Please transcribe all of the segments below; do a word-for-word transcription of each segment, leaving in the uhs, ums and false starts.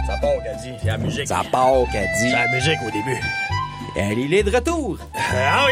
Ça part qu'elle dit, c'est la musique. Ça part qu'elle dit. C'est la musique au début. Elle il est de retour. Euh, ah oui!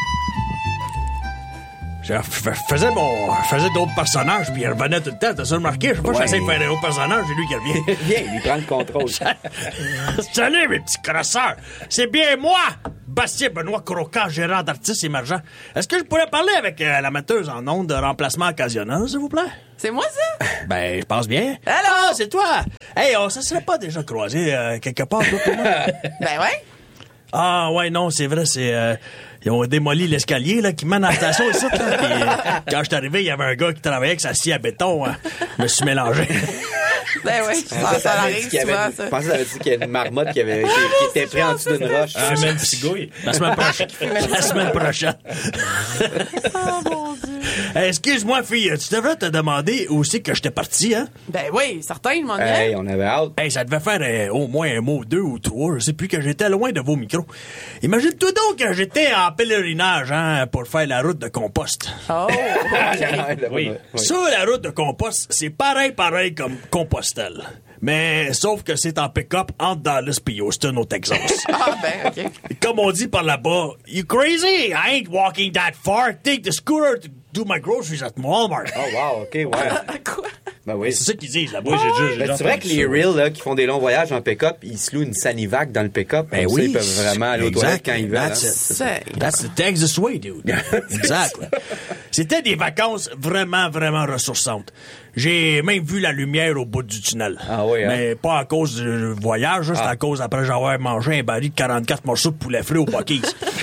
Je f- faisais mon. Je faisais d'autres personnages, puis il revenait tout le temps. T'as ça remarqué? Je sais pas, Ouais. j'essaie de faire un autre personnage, c'est lui qui revient. Viens, il prend le contrôle. Salut, mes petits crosseurs! C'est bien moi, Bastien Benoît Croquant, gérant d'artistes émergents. Est-ce que je pourrais parler avec euh, la metteuse en ondes de remplacement occasionnel, s'il vous plaît? C'est moi, ça? Ben, je pense bien. Allô? Ah, c'est toi! Hey, on se serait pas déjà croisé euh, quelque part, toi, pour moi? Ben ouais. Ah, ouais, non, c'est vrai, c'est... Euh, ils ont démoli l'escalier là, qui mène à la station ici. Là, puis, euh, quand je suis arrivé, il y avait un gars qui travaillait avec sa scie à béton. Hein. Je me suis mélangé. Ben oui, ça, ça arrive qu'il y avait- souvent, Je ça. pensais que ça avait dit qu'il y avait une marmotte qui, avait, qui, qui était prise en dessous d'une roche. Ah, même cigouille. La semaine prochaine. La semaine prochaine. Oh mon Dieu. Hey, excuse-moi, fille, tu devrais te demander où c'est que j'étais parti, hein? Ben oui, certain, je m'en viens. Hey, on avait hâte. Hey, ça devait faire euh, au moins un mot, deux ou trois. Je sais plus que j'étais loin de vos micros. Imagine-toi donc que j'étais en pèlerinage, hein, pour faire la route de compost. Oh. Oui. Ça, la route de compost, c'est pareil, pareil comme Compostelle. Mais sauf que c'est en pick-up entre Dallas et Houston, au Texas. Ah ben, OK. Comme on dit par là-bas, you crazy? I ain't walking that far. Take the scooter to do my groceries at Walmart. Oh, wow, OK, ouais. Quoi? Ben oui. C'est ça qu'ils disent là-bas. J'ai déjà- j'ai Ben, déjà c'est vrai que entendu les ça. reels là, qui font des longs voyages en pick-up, ils se louent une Sanivac dans le pick-up. Ben Comme ça, oui. ils peuvent vraiment aller aux Exact. toilettes quand ils veulent. That's hein. it. C'est ça. C'est... That's the Texas way, dude. Exact. C'était des vacances vraiment, vraiment ressourçantes. J'ai même vu la lumière au bout du tunnel. Ah oui, hein? Mais pas à cause du voyage, c'est Ah. à cause après j'avoir mangé un baril de quarante-quatre morceaux de poulet frais au Buc-ee's.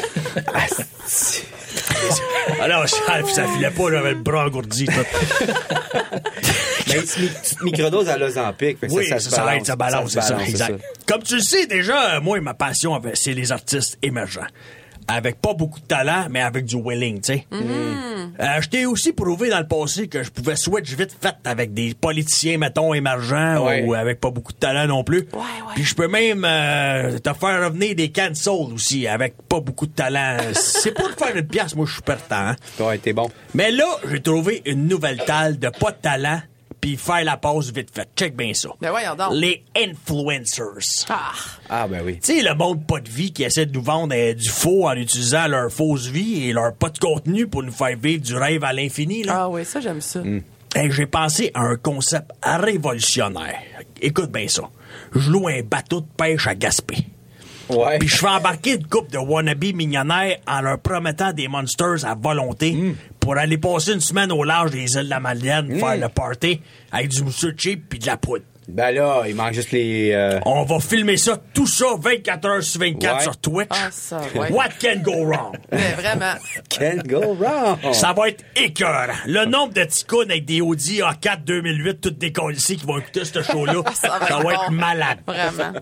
Alors, ça, ça filait pas, j'avais le bras engourdi. Tout. Mais c'est une petite microdose à l'Ozempic. fait que Oui, ça, ça, se ça balance. aide, ça balance, se c'est ça, balance, exact. Comme tu le sais déjà, moi, ma passion, c'est les artistes émergents. Avec pas beaucoup de talent, mais avec du willing, tu sais. Euh, je t'ai aussi prouvé dans le passé que je pouvais switch vite fait avec des politiciens, mettons, émergents Ouais. ou avec pas beaucoup de talent non plus. Ouais, ouais. Puis je peux même euh, te faire revenir des cancels aussi avec pas beaucoup de talent. C'est pour te faire une pièce, moi, je suis partant. Hein. Ouais, t'es bon. Mais là, j'ai trouvé une nouvelle talle de pas de talent puis faire la pause vite fait. Check bien ça. Ben voyons donc. Les influencers. Ah. Ah, ben oui. Tu sais, le monde pas de vie qui essaie de nous vendre euh, du faux en utilisant leur fausse vie et leur pas de contenu pour nous faire vivre du rêve à l'infini, là. Ah oui, ça, j'aime ça. Hey, j'ai pensé à un concept révolutionnaire. Écoute bien ça. Je loue un bateau de pêche à Gaspé. Ouais. Puis je fais embarquer une couple de wannabe millionnaires en leur promettant des monsters à volonté pour aller passer une semaine au large des îles de la Madeleine, faire le party avec du mousseux cheap puis de la poudre. Ben là, il manque juste les... euh, On va filmer ça, tout ça, vingt-quatre heures sur vingt-quatre Ouais. sur Twitch. Ah, ça, ouais. What can go wrong? Mais vraiment. Can't go wrong. Ça va être écœurant. Le nombre de petits cons avec des Audi A quatre deux mille huit, toutes décollissées, qui vont écouter ce show-là, Ça va ça être va être bon. malade. Vraiment.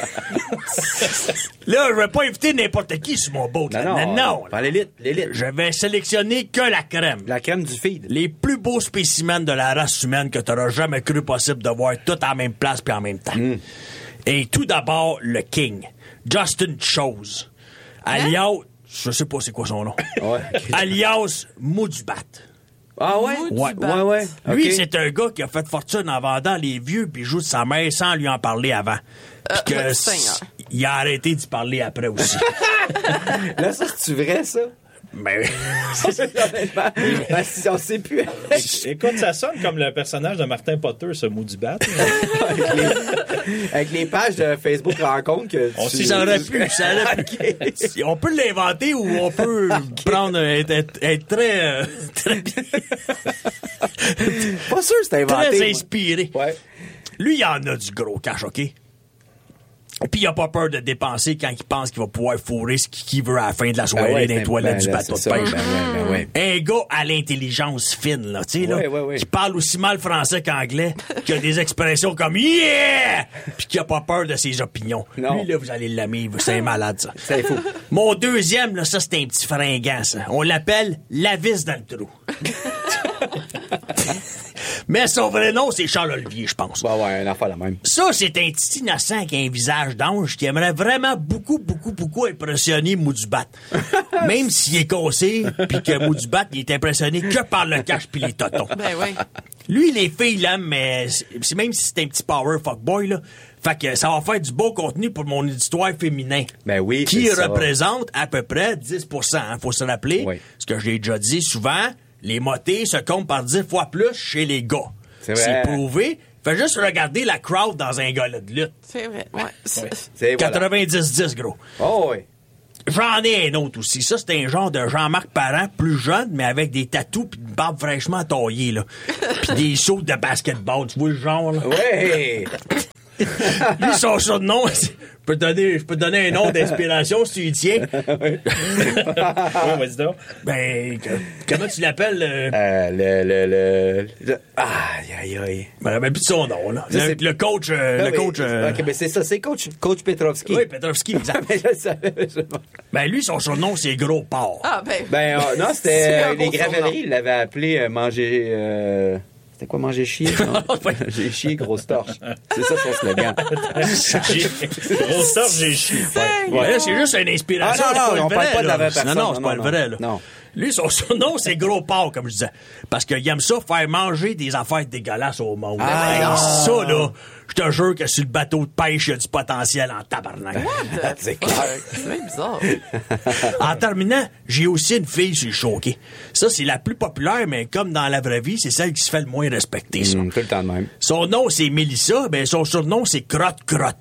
Là, je vais pas inviter n'importe qui sur mon boat. Non, là. non. non. Pas l'élite, l'élite. Je vais sélectionner que la crème. La crème du feed. Les plus beaux spécimens de la race humaine que t'auras jamais cru possible de voir tout à la même place puis en même temps. Et tout d'abord, le King, Justin Chose, alias, je sais pas c'est quoi son nom, Ouais. alias Moudubat. Ah ouais? Mou Ouais, du ouais, bat. ouais. Lui, Ok. c'est un gars qui a fait fortune en vendant les vieux bijoux de sa mère sans lui en parler avant. Puis Euh, que Seigneur. s- il a arrêté d'y parler après aussi. Là, ça, c'est-tu vrai, ça? Mais Honnêtement, ben, si on sait plus. Écoute, ça sonne comme le personnage de Martin Potter, ce mot du bat. avec, les, avec les pages de Facebook rencontres que On tu... sait, ça aurait pu, ça aurait pu. Ok. On peut l'inventer ou on peut prendre être, être- être très, euh, très, Pas sûr que c'est inventé. très moi. inspiré. Ouais. Lui, il en a du gros cash, OK? Et puis, il a pas peur de dépenser quand il pense qu'il va pouvoir fourrer ce qu'il veut à la fin de la soirée Ben ouais, dans les ben, toilettes ben du là, bateau de c'est ça, pêche. ben ouais, ben ouais. Un gars à l'intelligence fine, là, tu sais, là, Ouais, ouais, ouais. qui parle aussi mal français qu'anglais, qui a des expressions comme « Yeah! » puis qui a pas peur de ses opinions. Non. Lui, là, vous allez l'aimer, c'est un malade, ça. C'est fou. Mon deuxième, là, ça, c'est un petit fringant, ça. On l'appelle la vis dans le trou. Mais son vrai nom, c'est Charles Olivier, je pense. Ouais, ouais, un enfant la même. Ça, c'est un petit innocent qui a un visage d'ange qui aimerait vraiment beaucoup, beaucoup, beaucoup impressionner Moudubat. Même s'il est cassé, puis que Moudubat, il est impressionné que par le cash puis les totons. Ben oui. Lui, les filles l'aiment, mais c'est même si c'est un petit power fuckboy, là. Fait que ça va faire du beau contenu pour mon auditoire féminin. Ben oui, Qui c'est ça. représente à peu près dix pour cent. Hein, faut se rappeler. Oui. Ce que j'ai déjà dit souvent, les motés se comptent par dix fois plus chez les gars. C'est vrai. prouvé. Fais juste regarder la crowd dans un gala de lutte. C'est vrai, ouais. C'est- C'est, voilà. quatre-vingt-dix dix, gros. Oh, oui. J'en ai un autre aussi. Ça, c'est un genre de Jean-Marc Parent, plus jeune, mais avec des tatous pis une barbe fraîchement taillée, là. Pis des sauts de basketball. Tu vois le genre, là? Oui. Lui, son surnom, c'est- je peux te donner, je peux te donner un nom d'inspiration si tu y tiens. Oui, vas-y donc. Ben, que- comment tu l'appelles? euh? Euh, le, le, le, le- Aïe, aïe, aïe. Je me rappelle plus de son nom, là. Ça, Le, c'est- le coach, euh, Ah le oui. coach, euh, OK, ben c'est ça, c'est coach, coach Petrovski. oui, Petrovski, exact. Mais je le savais, je- Ben, lui, son surnom, c'est Gros Porc. Ah, ben. Ben, euh, non, C'est c'était un euh, bon les gravelleries, ils l'avaient appelé euh, manger... euh, C'était quoi, manger chier? non? Ouais. J'ai chié, grosse torche. C'est ça son slogan. J'ai- Grosse torche, j'ai chié. Ouais, là, c'est juste une inspiration. Ah, non, c'est non, le on parle vrai, pas de la là. vraie personne. Non, non, c'est Non, pas non, le vrai, là. non. Lui, son surnom, c'est Gros Porc, comme je disais. Parce qu'il aime ça, faire manger des affaires dégueulasses au monde. Ah. Hey, ça, là, je te jure que sur le bateau de pêche, il y a du potentiel en tabarnak. C'est clair. C'est même bizarre. En terminant, j'ai aussi une fille sur le choqué. Ça, c'est la plus populaire, mais comme dans la vraie vie, c'est celle qui se fait le moins respecter, ça. Hum, tout le temps de même. Son nom, c'est Mélissa, ben son surnom, c'est Crotte Crotte.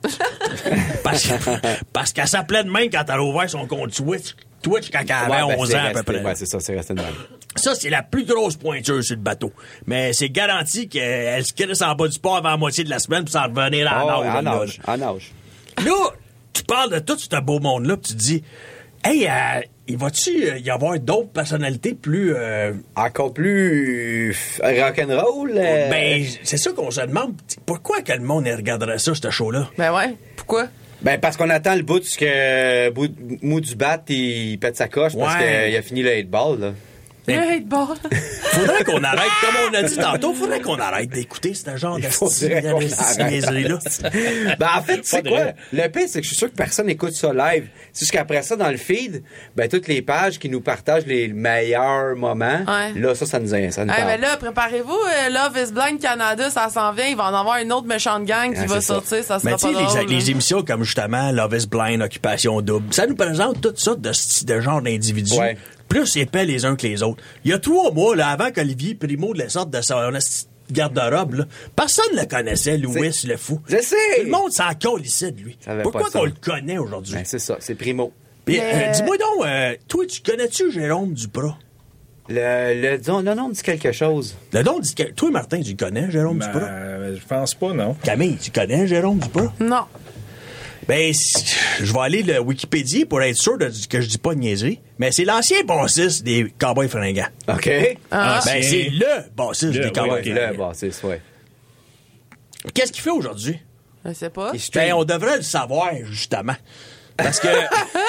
parce parce qu'elle s'appelait de même quand elle a ouvert son compte Twitch. Twitch quand elle avait Ouais, ben, onze c'est ans à peu resté- près. Ouais, c'est ça, c'est resté de même. Ça, c'est la plus grosse pointure sur le bateau. Mais c'est garanti qu'elle se crisse en bas du port avant la moitié de la semaine pour s'en revenir en Oh, nage. en là, là. âge, en âge. Là, tu parles de tout ce beau monde-là, puis tu te dis, hey, euh, il va-tu euh, y avoir d'autres personnalités plus... euh, Encore plus euh, rock'n'roll? euh, Ben, c'est ça qu'on se demande. Pourquoi que le monde il regarderait ça, ce show-là? Ben ouais. Pourquoi? Ben, parce qu'on attend le bout de que bout, mou du bat, il pète sa coche parce Ouais. qu'il a fini le eight ball, là. Le hate-ball. Faudrait qu'on arrête, comme on a dit tantôt, faudrait qu'on arrête d'écouter ce genre de faudrait qu'on niaiserie-là. Ben, en fait, tu sais de quoi? vrai. Le pire, c'est que je suis sûr que personne n'écoute ça live. C'est juste qu'après ça, dans le feed, ben, toutes les pages qui nous partagent les meilleurs moments, Ouais. là, ça, ça nous, ça nous Hey, parle. mais là, préparez-vous, euh, Love is Blind Canada, ça s'en vient. Il va en avoir une autre méchante gang qui Ah, va c'est ça. sortir, ça sera Mais tu pas sais, drôle. les, là. les émissions comme justement Love is Blind, Occupation Double, ça nous présente toutes sortes de, sti- de genres d'individus. Ouais. Plus épais les uns que les autres. Il y a trois mois, là, avant qu'Olivier Primo le sorte de son esti de garde-robe, là, personne ne le connaissait, Louis le fou. Je sais! Tout le monde s'en calissait de lui. Savais Pourquoi pas ça. qu'on le connaît aujourd'hui? Ben, c'est ça, c'est Primo. Puis, Mais- euh, dis-moi donc, euh, toi, tu connais-tu Jérôme Duprat? Le, le, disons, non, non, on me dit quelque chose. Le nom dit que... Toi, Martin, tu le connais, Jérôme Duprat? Ben, je pense pas, non. Camille, tu connais Jérôme Duprat? Non. Ben, si- je vais aller le Wikipédia pour être sûr de, que je dis pas de niaiserie. Mais c'est l'ancien bassiste des Cowboys Fringants. OK? Ah. Ben, c'est le bassiste Le, des Cowboys Ouais, Fringants. le bassiste, ouais. Qu'est-ce qu'il fait aujourd'hui? Je sais pas. Il stream. Ben, on devrait le savoir, justement. Parce que...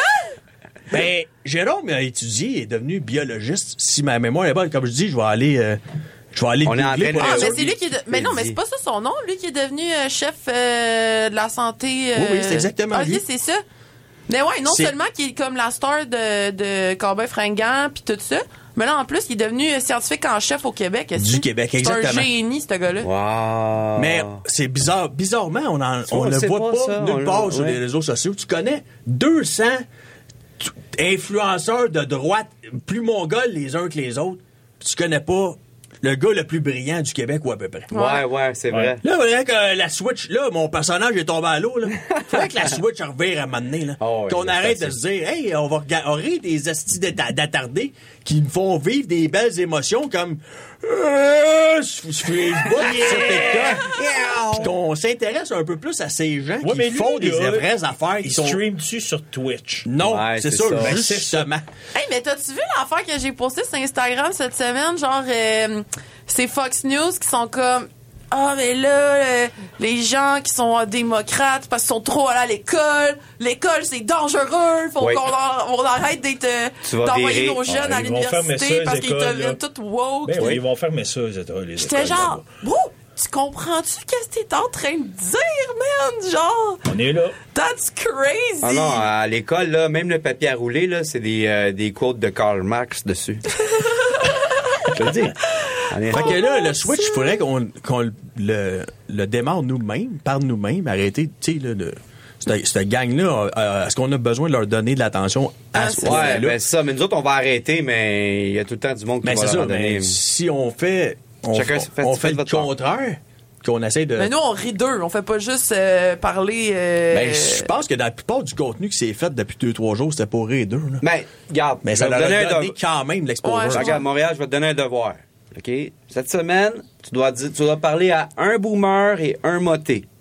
ben, Jérôme a étudié, il est devenu biologiste. Si ma mémoire est bonne, comme je dis, je vais aller... euh, je vais aller On est en googler train de- pour Ah, être mais sûr. c'est lui qui est. De... Mais non, mais c'est pas ça son nom, lui qui est devenu euh, chef euh, de la santé. euh, Oui, oui, c'est exactement ah, lui. ok, c'est ça. Mais ouais, non C'est- seulement qu'il est comme la star de, de Cowboy Fringant puis tout ça, mais là, en plus, il est devenu euh, scientifique en chef au Québec. est-ce Du que- Québec, C'est un exactement. génie, ce gars-là. Wow. Mais c'est bizarre. Bizarrement, on, en, on on le le sait voit pas, pas, ça, on nulle part le- sur ouais. les réseaux sociaux. Tu connais deux cents t- influenceurs de droite plus mongols les uns que les autres. Puis tu connais pas le gars le plus brillant du Québec ou à peu près. Ouais, ouais, c'est vrai. Là, il faudrait que la Switch, là, mon personnage est tombé à l'eau, là. Faudrait que la Switch revire à un moment donné, là. Oh, oui, Qu'on c'est arrête de facile. se dire, hey, on va regarder des astis d'atta- d'attardés qui nous font vivre des belles émotions comme, euh, je je fais je bois de Puis qu'on s'intéresse un peu plus à ces gens Ouais, qui mais lui, font des là, vraies affaires qui Il sont... stream-tu sur Twitch? Non, Ouais, c'est c'est ça, ça. Ben, c'est justement. Hey, mais t'as-tu vu l'affaire que j'ai postée sur Instagram cette semaine? Genre, euh, c'est Fox News qui sont comme... Ah, mais là, euh, les gens qui sont euh, démocrates parce qu'ils sont trop allés à l'école, l'école, c'est dangereux, faut Oui. qu'on en- on arrête d'être, euh, Tu vas d'envoyer virer. nos jeunes Ah, à ils vont fermer ça, l'université les parce qu'ils écoles, deviennent là. tout woke. Ben oui, puis- ils vont fermer ça, les écoles. les J'étais écoles, genre, bro, tu comprends-tu qu'est-ce que t'es en train de dire, man? Genre, là-bas. On est là. that's crazy! Ah non, à l'école, là, même le papier à rouler, là, c'est des, euh, des quotes de Karl Marx dessus. Je te le dis. Allez. Fait que là, le Switch, il faudrait qu'on, qu'on le, le démarre nous-mêmes, par nous-mêmes, arrêter, tu sais, là, de... Cette, cette gang-là, euh, est-ce qu'on a besoin de leur donner de l'attention à Ah, ce c'est point-là? Ouais, ben c'est ça. Mais nous autres, on va arrêter, mais il y a tout le temps du monde qui Ben, va c'est leur ça, en donner. mais si on fait... On, Chacun on, fait- on fait fait le votre part. contraire, qu'on essaie de... Mais nous, on rit d'eux. On fait pas juste euh, parler... euh, Ben, je pense que dans la plupart du contenu qui s'est fait depuis deux trois jours, c'était pour rire d'eux. Là. Mais, regarde, Mais je ça vais leur te donner a un donné devoir. quand même l'exposure. Ouais, je Regarde, Montréal, je vais te donner un devoir. OK? Cette semaine, tu dois, dire, tu dois parler à un boomer et un moté.